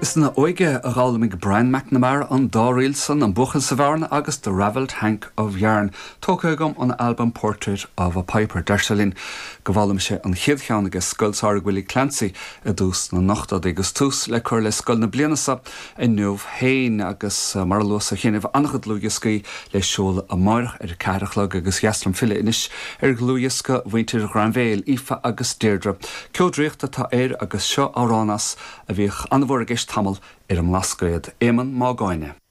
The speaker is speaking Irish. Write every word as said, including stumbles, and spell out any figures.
Is na oige a gálamig Brian McNamara an Dárilson an Buchan Saverne agus The Ravelled Hank of Yarn. Tóca gom an album Portrait of a Piper. Derselin govalim se an chiadchan agus skulsar Willie Clancy a dús na nachtad agus tús le cur le skul na blianasa in nuv hain agus uh, marlos a chéanamh anachad luiascaí le siúl a marach ar carachlog agus jaslam file inis ar glúiasca winter Granvale Ifa agus Deirdre. Ceodreachta tá air agus seo áránas a bhíoch anmhór a gist tamil ar an lascaid éman má gáine.